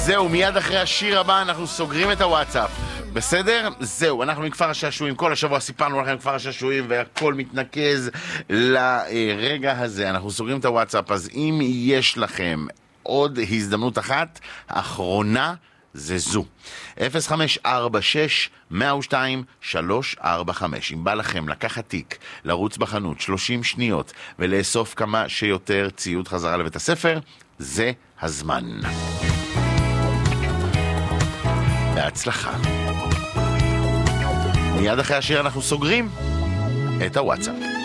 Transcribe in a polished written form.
זהו, מיד אחרי השיר הבא אנחנו סוגרים את הוואטסאפ. בסדר? זהו, אנחנו מכפר השעשועים. כל השבוע סיפרנו לכם כפר השעשועים והכל מתנקז לרגע הזה. אנחנו סוגרים את הוואטסאפ, אז אם יש לכם עוד הזדמנות אחת, אחרונה, זה זו. 0546-102-345. אם בא לכם לקחת תיק, לרוץ בחנות 30 שניות ולאסוף כמה שיותר ציוד חזרה לבית הספר, זה הזמן. בהצלחה. מיד אחרי השיר אנחנו סוגרים את הוואטסאפ.